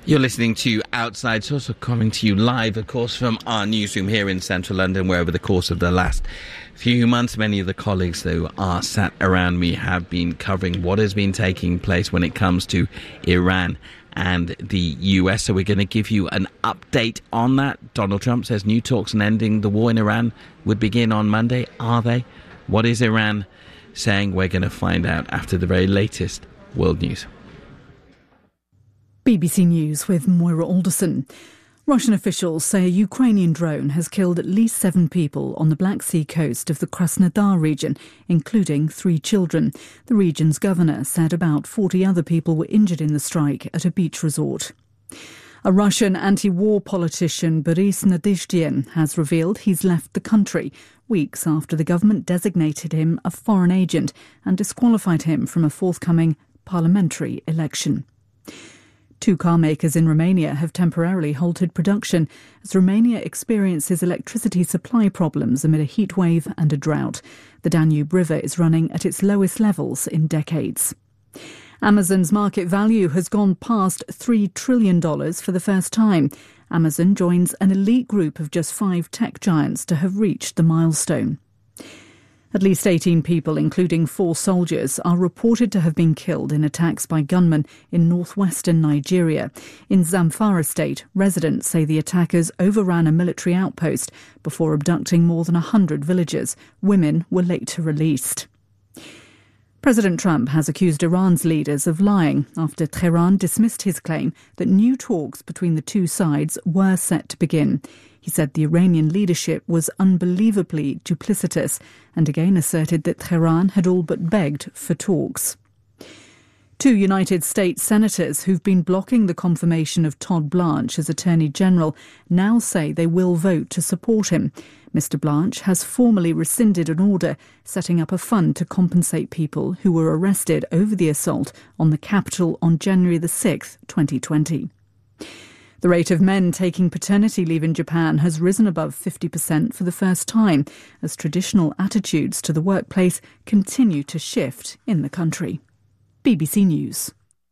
You're listening to Outside Source, coming to you live, of course, from our newsroom here in central London, where over the course of the last few months, many of the colleagues who are sat around me have been covering what has been taking place when it comes to Iran and the US. So we're going to give you an update on that. Donald Trump says new talks on ending the war in Iran would begin on Monday. Are they? What is Iran saying? We're going to find out after the very latest world news. BBC News with Moira Alderson. Russian officials say a Ukrainian drone has killed at least 7 people on the Black Sea coast of the Krasnodar region, including 3 children. The region's governor said about 40 other people were injured in the strike at a beach resort. A Russian anti-war politician, Boris Nadezhdin, has revealed he's left the country weeks after the government designated him a foreign agent and disqualified him from a forthcoming parliamentary election. 2 car makers in Romania have temporarily halted production as Romania experiences electricity supply problems amid a heat wave and a drought. The Danube River is running at its lowest levels in decades. Amazon's market value has gone past $3 trillion for the first time. Amazon joins an elite group of just 5 tech giants to have reached the milestone. At least 18 people, including 4 soldiers, are reported to have been killed in attacks by gunmen in northwestern Nigeria. In Zamfara state, residents say the attackers overran a military outpost before abducting more than 100 villagers. Women were later released. President Trump has accused Iran's leaders of lying after Tehran dismissed his claim that new talks between the 2 sides were set to begin. He said the Iranian leadership was unbelievably duplicitous and again asserted that Tehran had all but begged for talks. 2 United States senators who've been blocking the confirmation of Todd Blanche as Attorney General now say they will vote to support him. Mr. Blanche has formally rescinded an order setting up a fund to compensate people who were arrested over the assault on the Capitol on January the 6th, 2020. The rate of men taking paternity leave in Japan has risen above 50% for the first time as traditional attitudes to the workplace continue to shift in the country. BBC News.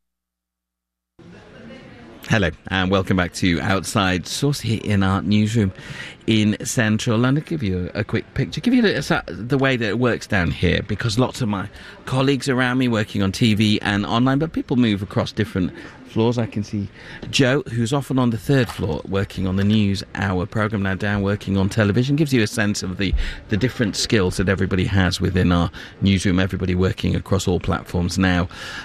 Hello and welcome back to Outside Source here in our newsroom in central London. Give you a quick picture, give you the way that it works down here, because lots of my colleagues around me working on TV and online, but people move across different floors. I can see Joe, who's often on the 3rd floor working on the News Hour programme, now down working on television. Gives you a sense of the different skills that everybody has within our newsroom, everybody working across all platforms now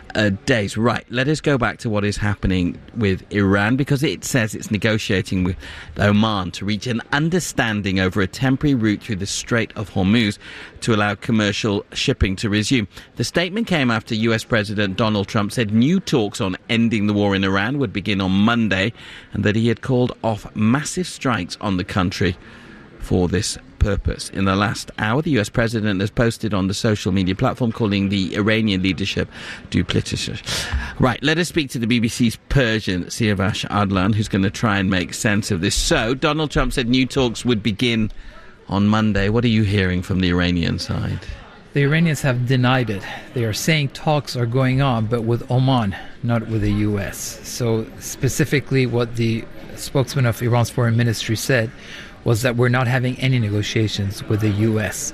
days. Right, let us go back to what is happening with Iran, because it says it's negotiating with Oman to reach an understanding over a temporary route through the Strait of Hormuz to allow commercial shipping to resume. The statement came after US President Donald Trump said new talks on ending the war in Iran would begin on Monday, and that he had called off massive strikes on the country for this purpose. In the last hour, the US president has posted on the social media platform calling the Iranian leadership duplicitous. Right, let us speak to the BBC's Persian Siavash Adlan, who's going to try and make sense of this. So, Donald Trump said new talks would begin on Monday. What are you hearing from the Iranian side? The Iranians have denied it. They are saying talks are going on, but with Oman, not with the U.S. So specifically what the spokesman of Iran's foreign ministry said was that we're not having any negotiations with the U.S.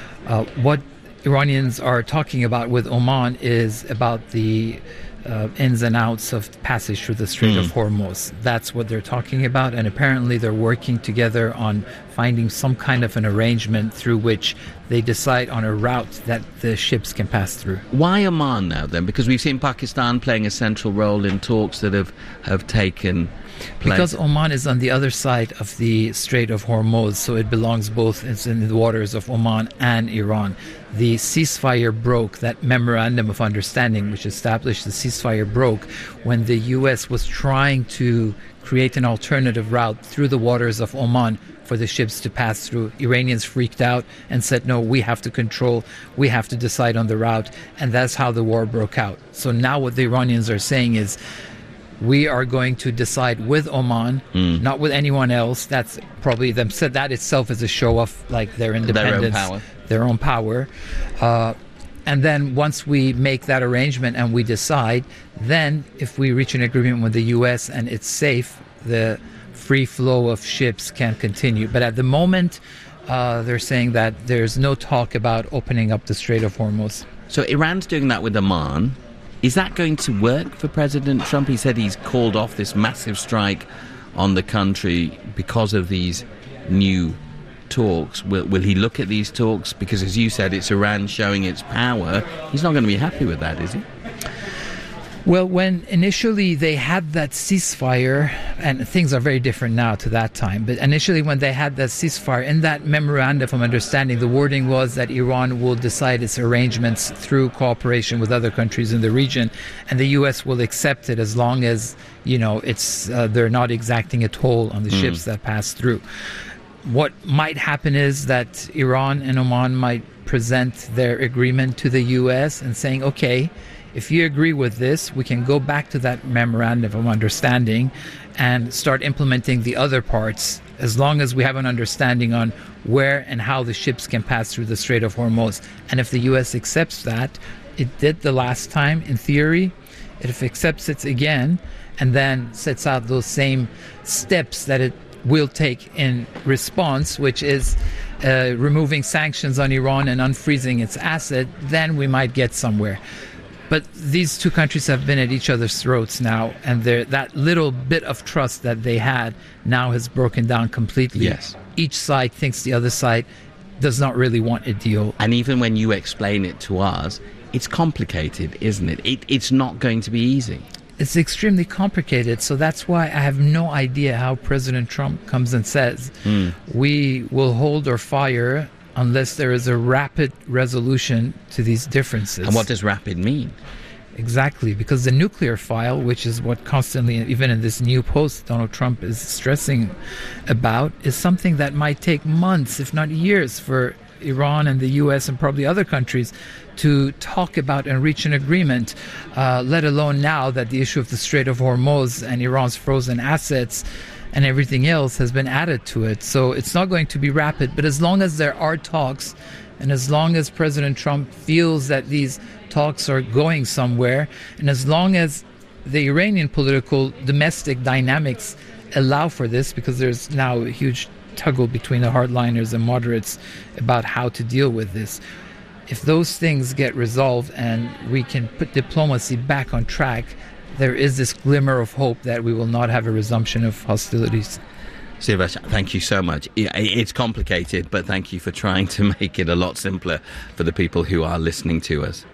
What Iranians are talking about with Oman is about the ins and outs of passage through the Strait of Hormuz. That's what they're talking about, and apparently they're working together on finding some kind of an arrangement through which they decide on a route that the ships can pass through. Why Oman now then? Because we've seen Pakistan playing a central role in talks that have taken place. Because Oman is on the other side of the Strait of Hormuz, so it belongs both, it's in the waters of Oman and Iran. The ceasefire broke, that memorandum of understanding which established the ceasefire broke when the U.S. was trying to create an alternative route through the waters of Oman for the ships to pass through. Iranians freaked out and said, no, we have to control, we have to decide on the route, and that's how the war broke out. So now what the Iranians are saying is, we are going to decide with Oman, not with anyone else. That's probably them said that itself is a show of like their independence, their own power. And then once we make that arrangement and we decide, then if we reach an agreement with the U.S. and it's safe, the free flow of ships can continue. But at the moment, they're saying that there's no talk about opening up the Strait of Hormuz. So Iran's doing that with Oman. Is that going to work for President Trump? He said he's called off this massive strike on the country because of these new talks. Will he look at these talks? Because, as you said, it's Iran showing its power. He's not going to be happy with that, is he? Well, when initially they had that ceasefire, and things are very different now to that time, but initially when they had that ceasefire, in that memorandum of understanding, the wording was that Iran will decide its arrangements through cooperation with other countries in the region, and the U.S. will accept it as long as, it's they're not exacting a toll on the ships that pass through. What might happen is that Iran and Oman might present their agreement to the U.S. and saying, okay, if you agree with this, we can go back to that memorandum of understanding and start implementing the other parts, as long as we have an understanding on where and how the ships can pass through the Strait of Hormuz. And if the U.S. accepts that, it did the last time in theory, if it accepts it again and then sets out those same steps that it will take in response, which is removing sanctions on Iran and unfreezing its asset, then we might get somewhere. But these two countries have been at each other's throats now, and that little bit of trust that they had now has broken down completely. Yes. Each side thinks the other side does not really want a deal. And even when you explain it to us, it's complicated, isn't it? It's not going to be easy. It's extremely complicated, so that's why I have no idea how President Trump comes and says, we will hold or fire unless there is a rapid resolution to these differences. And what does rapid mean? Exactly, because the nuclear file, which is what constantly, even in this new post, Donald Trump is stressing about, is something that might take months, if not years, for Iran and the U.S. and probably other countries to talk about and reach an agreement, let alone now that the issue of the Strait of Hormuz and Iran's frozen assets and everything else has been added to it. So it's not going to be rapid, but as long as there are talks and as long as President Trump feels that these talks are going somewhere, and as long as the Iranian political domestic dynamics allow for this, because there's now a huge tuggle between the hardliners and moderates about how to deal with this. If those things get resolved and we can put diplomacy back on track, there is this glimmer of hope that we will not have a resumption of hostilities. Siavash, thank you so much. It's complicated, but thank you for trying to make it a lot simpler for the people who are listening to us.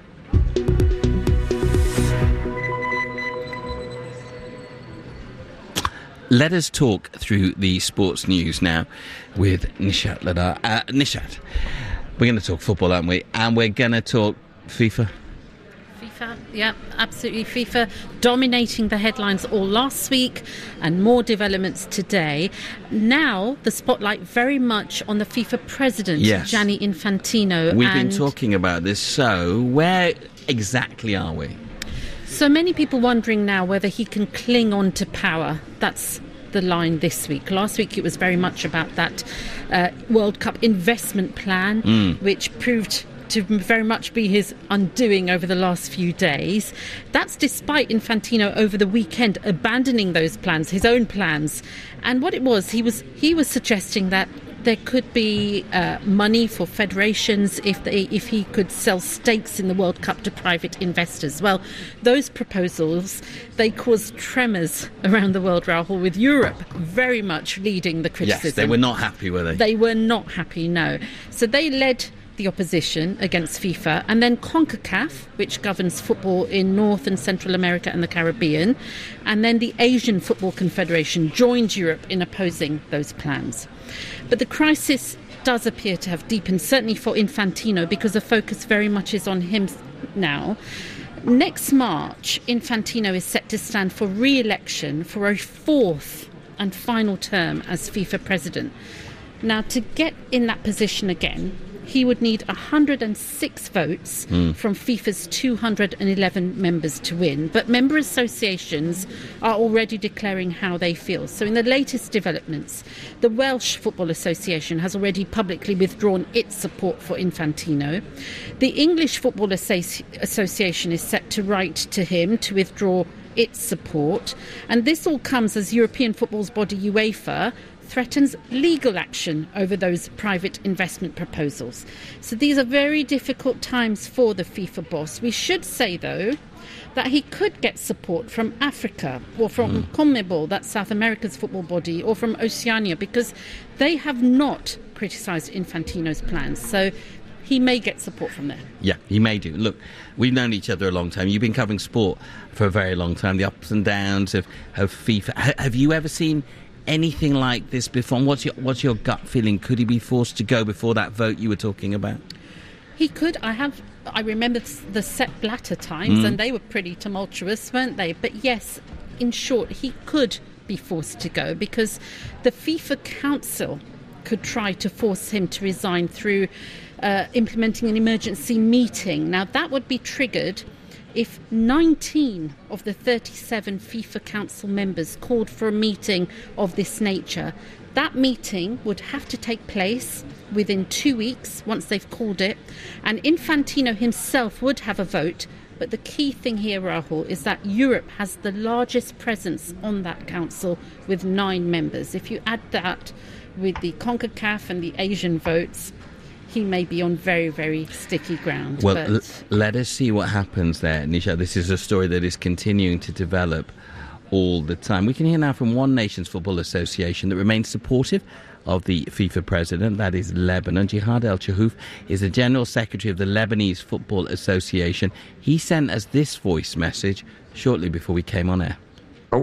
Let us talk through the sports news now with Nishat Ladar. Nishat, we're going to talk football, aren't we? And we're going to talk FIFA. FIFA, yeah, absolutely. FIFA dominating the headlines all last week and more developments today. Now, the spotlight very much on the FIFA president, yes. Gianni Infantino. We've been talking about this, so where exactly are we? So many people wondering now whether he can cling on to power. That's the line this week. Last week it was very much about that World Cup investment plan, which proved to very much be his undoing over the last few days. That's despite Infantino over the weekend abandoning those plans, his own plans. And what it was, he was suggesting that there could be money for federations if he could sell stakes in the World Cup to private investors. Well, those proposals, they caused tremors around the world, Rahul, with Europe very much leading the criticism. Yes, they were not happy, were they? They were not happy, no. So they led the opposition against FIFA, and then CONCACAF, which governs football in North and Central America and the Caribbean, and then the Asian Football Confederation joined Europe in opposing those plans. But the crisis does appear to have deepened, certainly for Infantino, because the focus very much is on him now. Next March, Infantino is set to stand for re-election for a fourth and final term as FIFA president. Now, to get in that position again, he would need 106 votes from FIFA's 211 members to win. But member associations are already declaring how they feel. So in the latest developments, the Welsh Football Association has already publicly withdrawn its support for Infantino. The English Football Association is set to write to him to withdraw its support. And this all comes as European football's body UEFA threatens legal action over those private investment proposals. So these are very difficult times for the FIFA boss. We should say, though, that he could get support from Africa or from CONMEBOL, that's South America's football body, or from Oceania, because they have not criticised Infantino's plans. So he may get support from there. Yeah, he may do. Look, we've known each other a long time. You've been covering sport for a very long time, the ups and downs of FIFA. Have you ever seen anything like this before? And what's your gut feeling? Could he be forced to go before that vote you were talking about? He could. I remember the Sepp Blatter times, and they were pretty tumultuous, weren't they? But yes, in short, he could be forced to go because the FIFA Council could try to force him to resign through implementing an emergency meeting. Now, that would be triggered if 19 of the 37 FIFA Council members called for a meeting of this nature. That meeting would have to take place within 2 weeks once they've called it, and Infantino himself would have a vote. But the key thing here, Rahul, is that Europe has the largest presence on that council with 9 members. If you add that with the CONCACAF and the Asian votes, he may be on very, very sticky ground. Well, let us see what happens there, Nisha. This is a story that is continuing to develop all the time. We can hear now from One Nations Football Association that remains supportive of the FIFA president, that is Lebanon. Jihad El Chahouf is the General Secretary of the Lebanese Football Association. He sent us this voice message shortly before we came on air. The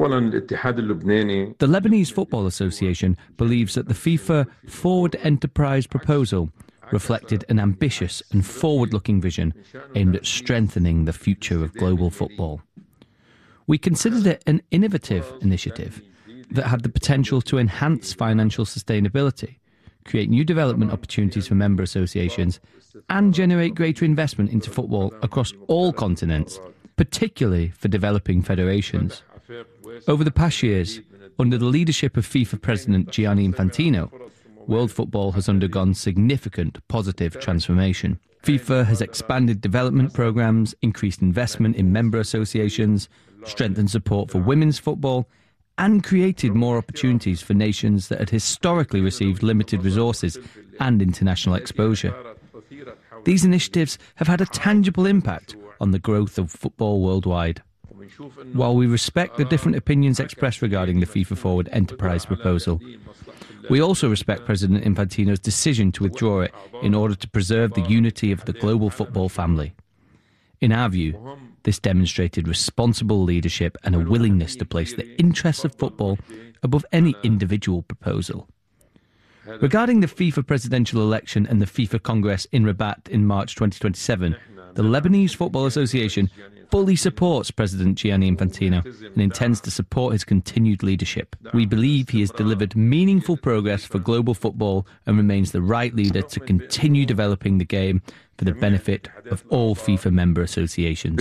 Lebanese Football Association believes that the FIFA Forward Enterprise proposal reflected an ambitious and forward-looking vision aimed at strengthening the future of global football. We considered it an innovative initiative that had the potential to enhance financial sustainability, create new development opportunities for member associations, and generate greater investment into football across all continents, particularly for developing federations. Over the past years, under the leadership of FIFA President Gianni Infantino, world football has undergone significant positive transformation. FIFA has expanded development programmes, increased investment in member associations, strengthened support for women's football, and created more opportunities for nations that had historically received limited resources and international exposure. These initiatives have had a tangible impact on the growth of football worldwide. While we respect the different opinions expressed regarding the FIFA Forward Enterprise proposal, we also respect President Infantino's decision to withdraw it in order to preserve the unity of the global football family. In our view, this demonstrated responsible leadership and a willingness to place the interests of football above any individual proposal. Regarding the FIFA presidential election and the FIFA Congress in Rabat in March 2027, the Lebanese Football Association fully supports President Gianni Infantino and intends to support his continued leadership. We believe he has delivered meaningful progress for global football and remains the right leader to continue developing the game for the benefit of all FIFA member associations.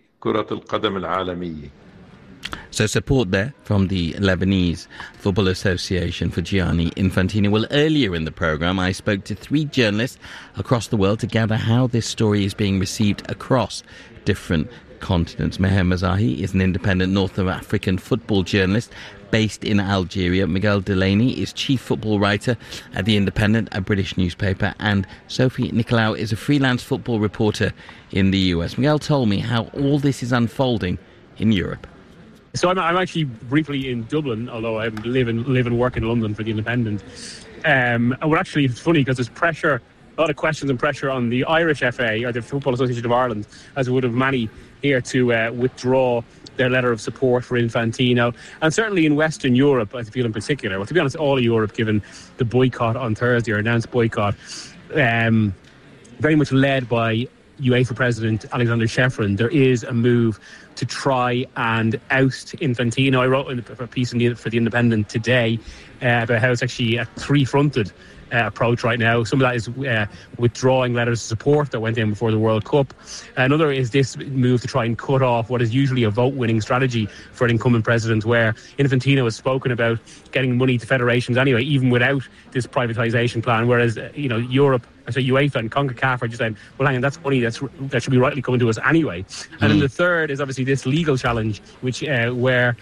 So support there from the Lebanese Football Association for Gianni Infantino. Well, earlier in the programme, I spoke to 3 journalists across the world to gather how this story is being received across different continents. Meher Mazahi is an independent North African football journalist based in Algeria. Miguel Delaney is chief football writer at The Independent, a British newspaper. And Sophie Nicolau is a freelance football reporter in the US. Miguel told me how all this is unfolding in Europe. So I'm actually briefly in Dublin, although I live and work in London for The Independent. And we're actually, it's funny because there's pressure, a lot of questions and pressure on the Irish FA, or the Football Association of Ireland, as it would have many here, to withdraw their letter of support for Infantino. And certainly in Western Europe, I feel in particular, well, to be honest, all of Europe, given the boycott on Thursday, or announced boycott, very much led by UEFA President Alexander Shevrin, there is a move to try and oust Infantino. I wrote a piece for The Independent today about how it's actually a three-fronted approach right now. Some of that is withdrawing letters of support that went in before the World Cup. Another is this move to try and cut off what is usually a vote-winning strategy for an incumbent president, where Infantino has spoken about getting money to federations anyway, even without this privatisation plan, whereas Europe, so UEFA and CONCACAF are just saying, well, hang on, that's money that should be rightly coming to us anyway. And then the third is obviously this legal challenge, which where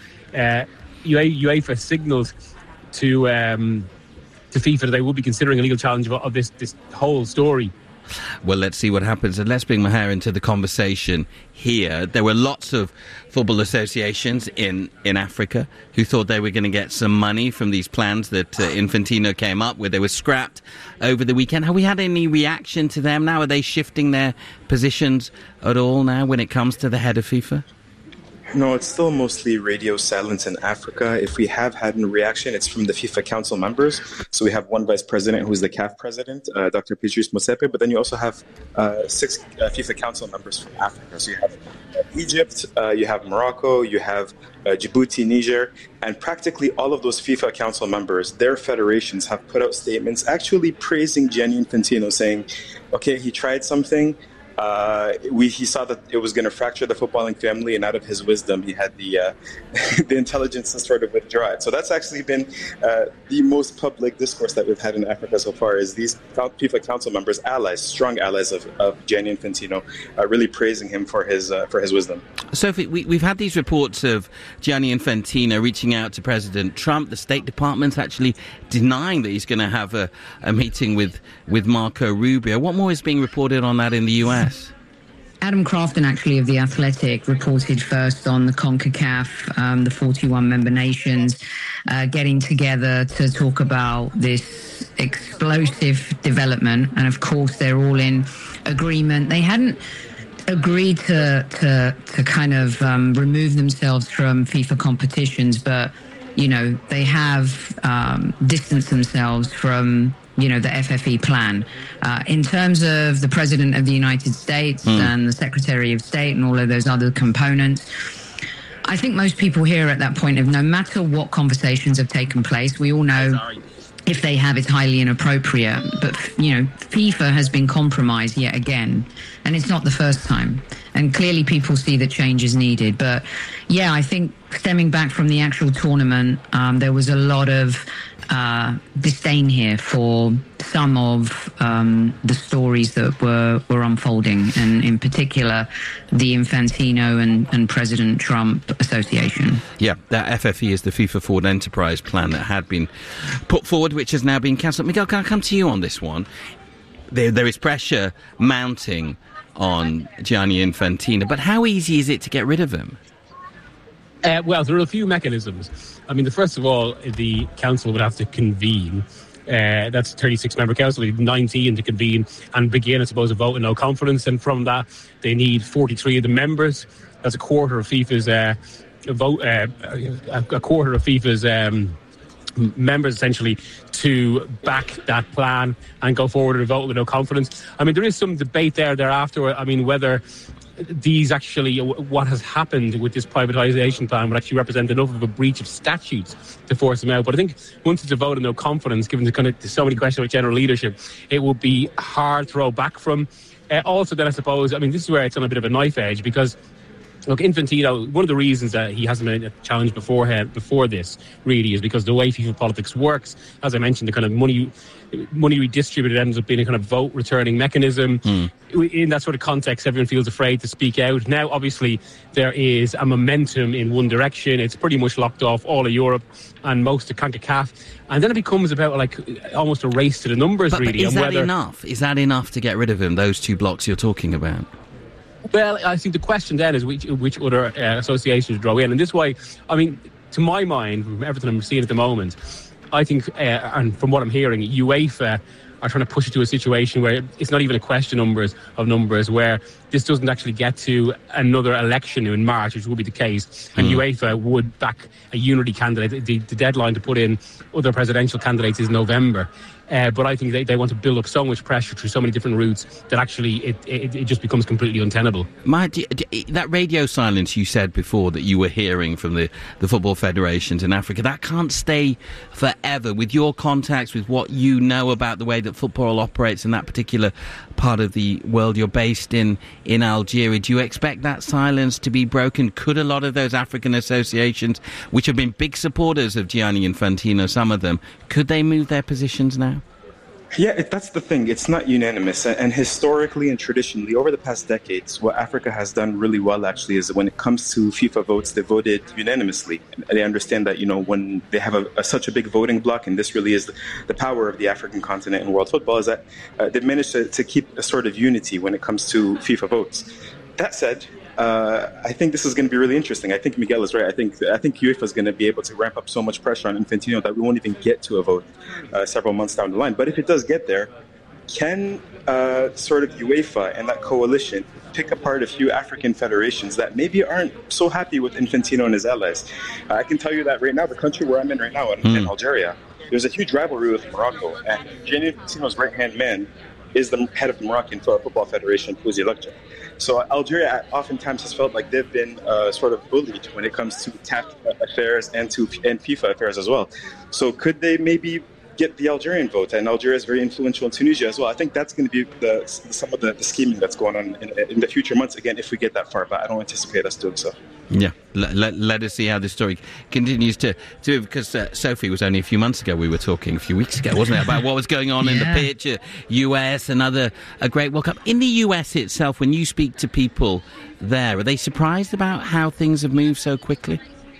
UEFA signalled to FIFA that they will be considering a legal challenge of this whole story. Well, let's see what happens, and let's bring Maher into the conversation here. There were lots of football associations in Africa who thought they were going to get some money from these plans that Infantino came up with. They were scrapped over the weekend. Have we had any reaction to them now? Are they shifting their positions at all now when it comes to the head of FIFA? No, it's still mostly radio silence in Africa. If we have had a reaction, it's from the FIFA Council members. So we have one vice president who's the CAF president, Dr. Patrice Motsepe, but then you also have 6 FIFA Council members from Africa. So you have Egypt, you have Morocco, you have Djibouti, Niger, and practically all of those FIFA Council members, their federations have put out statements actually praising Gianni Infantino, saying, okay, he tried something. He saw that it was going to fracture the footballing family, and out of his wisdom, he had the intelligence to sort of withdraw it. So that's actually been the most public discourse that we've had in Africa so far, is these FIFA Council members, allies, strong allies of Gianni Infantino, really praising him for his wisdom. Sophie, we've had these reports of Gianni Infantino reaching out to President Trump. The State Department's actually denying that he's going to have a meeting with Marco Rubio. What more is being reported on that in the US? Adam Crafton, actually, of The Athletic, reported first on the CONCACAF, the 41 member nations, getting together to talk about this explosive development. And of course, they're all in agreement. They hadn't agreed to kind of remove themselves from FIFA competitions, but, they have distanced themselves from the FFE plan. In terms of the President of the United States and the Secretary of State and all of those other components, I think most people here at that point of no matter what conversations have taken place, we all know if they have, it's highly inappropriate. But, FIFA has been compromised yet again, and it's not the first time. And clearly people see that change is needed. But, yeah, I think stemming back from the actual tournament, there was a lot of disdain here for some of the stories that were unfolding, and in particular the Infantino and President Trump association. Yeah, that FFE is the FIFA Forward Enterprise Plan that had been put forward, which has now been cancelled. Miguel, can I come to you on this one? There is pressure mounting on Gianni Infantino, but how easy is it to get rid of him? Well, there are a few mechanisms. I mean, first of all, the council would have to convene. That's a 36-member council. They need 19 to convene and begin, I suppose, a vote of no confidence. And from that, they need 43 of the members. That's a quarter of FIFA's vote. A quarter of FIFA's members, essentially, to back that plan and go forward with a vote with no confidence. I mean, there is some debate thereafter. I mean, whether these actually, what has happened with this privatisation plan would actually represent enough of a breach of statutes to force them out. But I think once it's a vote of no confidence, given so many questions about general leadership, it will be hard to roll back from. Also, then I suppose, I mean, this is where it's on a bit of a knife edge, because look, Infantino, one of the reasons that he hasn't been challenged before this really is because the way FIFA politics works, as I mentioned, the kind of money redistributed ends up being a kind of vote returning mechanism. In that sort of context, everyone feels afraid to speak out. Now, obviously, there is a momentum in one direction. It's pretty much locked off all of Europe and most of CONCACAF. And then it becomes about like almost a race to the numbers, really. But is that enough? Is that enough to get rid of him, those two blocks you're talking about? Well, I think the question then is which other associations draw in. And this way, I mean, to my mind, from everything I'm seeing at the moment, I think, and from what I'm hearing, UEFA are trying to push it to a situation where it's not even a question of numbers, where this doesn't actually get to another election in March, which will be the case, and UEFA would back a unity candidate. The deadline to put in other presidential candidates is November. But I think they want to build up so much pressure through so many different routes that actually it just becomes completely untenable. That radio silence you said before that you were hearing from the football federations in Africa, that can't stay forever. With your contacts, with what you know about the way that football operates in that particular part of the world, you're based in Algeria, do you expect that silence to be broken? Could a lot of those African associations, which have been big supporters of Gianni Infantino, some of them, could they move their positions now? Yeah, that's the thing. It's not unanimous. And historically and traditionally, over the past decades, what Africa has done really well, actually, is when it comes to FIFA votes, they voted unanimously. And they understand that, when they have such a big voting bloc, and this really is the power of the African continent in world football, is that they've managed to keep a sort of unity when it comes to FIFA votes. That said, I think this is going to be really interesting. I think Miguel is right. I think UEFA is going to be able to ramp up so much pressure on Infantino that we won't even get to a vote several months down the line. But if it does get there, can sort of UEFA and that coalition pick apart a few African federations that maybe aren't so happy with Infantino and his allies? I can tell you that right now, the country where I'm in right now, in Algeria, there's a huge rivalry with Morocco. And Gianni Infantino's right-hand man is the head of the Moroccan Football Federation, Fouzi Lakhdja. So Algeria oftentimes has felt like they've been sort of bullied when it comes to TAF affairs and FIFA affairs as well. So could they maybe get the Algerian vote? And Algeria is very influential in Tunisia as well. I think that's going to be some of the scheming that's going on in the future months, again, if we get that far. But I don't anticipate us doing so. Yeah, let us see how this story continues to because Sophie, was only a few months ago we were talking, a few weeks ago, wasn't it, about what was going on in the pitch, US, a great World Cup. In the US itself, when you speak to people there, are they surprised about how things have moved so quickly?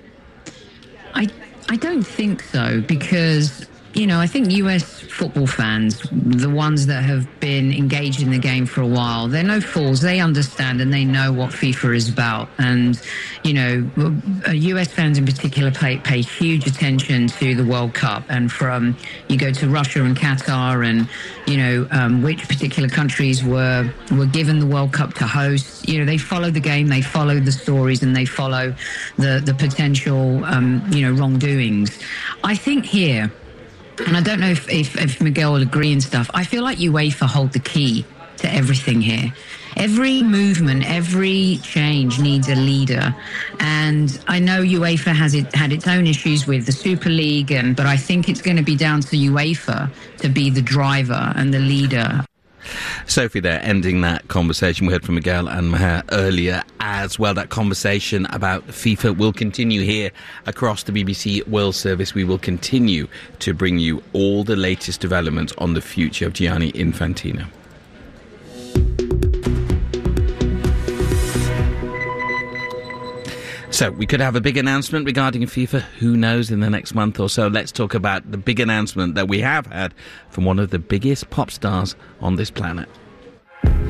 I don't think so, because I think US football fans, the ones that have been engaged in the game for a while, they're no fools. They understand and they know what FIFA is about. And, US fans in particular pay huge attention to the World Cup. And from, you go to Russia and Qatar and, which particular countries were given the World Cup to host. They follow the game, they follow the stories, and they follow the potential, wrongdoings. I think here, and I don't know if Miguel will agree and stuff, I feel like UEFA hold the key to everything here. Every movement, every change needs a leader. And I know UEFA had its own issues with the Super League, but I think it's going to be down to UEFA to be the driver and the leader. Sophie there, ending that conversation. We heard from Miguel and Maher earlier as well. That conversation about FIFA will continue here across the BBC World Service. We will continue to bring you all the latest developments on the future of Gianni Infantino. So we could have a big announcement regarding FIFA, who knows, in the next month or so. Let's talk about the big announcement that we have had from one of the biggest pop stars on this planet.